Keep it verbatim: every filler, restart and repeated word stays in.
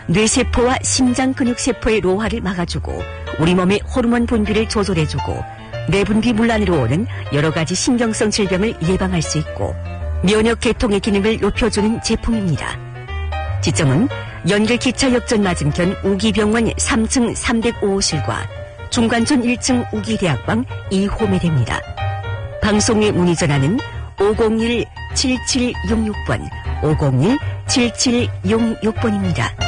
뇌세포와 심장근육세포의 노화를 막아주고 우리 몸의 호르몬 분비를 조절해주고 내분비 문란으로 오는 여러 가지 신경성 질병을 예방할 수 있고 면역 계통의 기능을 높여주는 제품입니다. 지점은 연결기차역전 맞은편 우기병원 삼 층 삼공오 호실과 중관촌 일 층 우기대학방 이 호매대입니다. 방송에 문의 전화는 오공일 칠칠육육 번, 오공일 칠칠육육 번입니다.